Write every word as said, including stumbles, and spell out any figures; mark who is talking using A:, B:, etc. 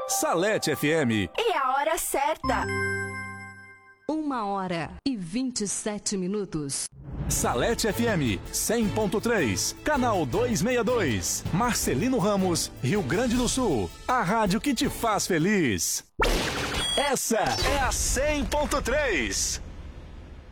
A: Salete F M.
B: E a hora certa.
C: Uma hora e vinte e sete minutos.
A: Salete F M cem ponto três, canal duzentos e sessenta e dois, Marcelino Ramos, Rio Grande do Sul. A rádio que te faz feliz. Essa é a cem ponto três.